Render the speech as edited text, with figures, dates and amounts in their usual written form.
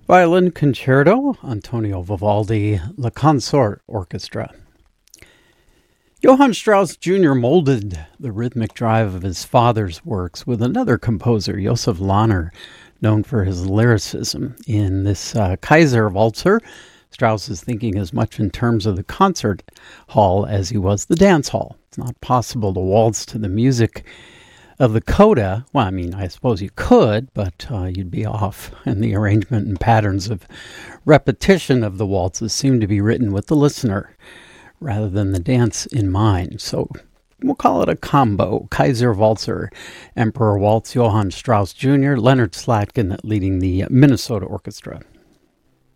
Violin Concerto, Antonio Vivaldi, La Consort Orchestra. Johann Strauss Jr. molded the rhythmic drive of his father's works with another composer, Josef Lahner, known for his lyricism. In this Kaiser Walzer, Strauss is thinking as much in terms of the concert hall as he was the dance hall. It's not possible to waltz to the music of the coda. Well, I mean, I suppose you could, but you'd be off. And the arrangement and patterns of repetition of the waltzes seem to be written with the listener rather than the dance in mind. So we'll call it a combo. Kaiser Walzer, Emperor Waltz, Johann Strauss Jr., Leonard Slatkin leading the Minnesota Orchestra.